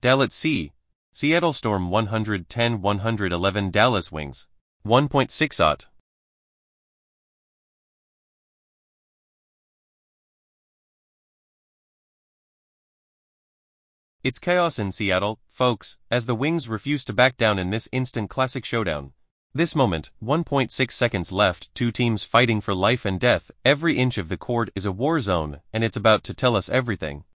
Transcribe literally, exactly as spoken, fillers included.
Dallas C. Seattle Storm one ten one eleven Dallas Wings. one point six aught. It's chaos in Seattle, folks, as the Wings refuse to back down in this instant classic showdown. This moment, one point six seconds left, two teams fighting for life and death, every inch of the court is a war zone, and it's about to tell us everything.